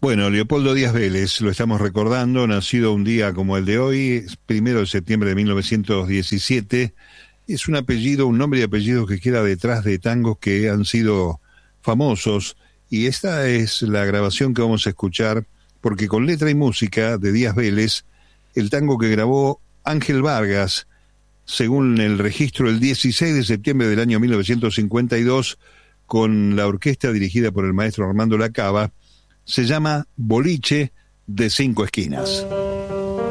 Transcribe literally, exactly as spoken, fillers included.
Bueno, Leopoldo Díaz Vélez, lo estamos recordando, nacido un día como el de hoy, primero de septiembre de mil novecientos diecisiete. Es un apellido, un nombre y apellido que queda detrás de tangos que han sido famosos, y esta es la grabación que vamos a escuchar, porque con letra y música de Díaz Vélez, el tango que grabó Ángel Vargas, según el registro, el dieciséis de septiembre del año mil novecientos cincuenta y dos, con la orquesta dirigida por el maestro Armando Lacava, se llama Boliche de Cinco Esquinas.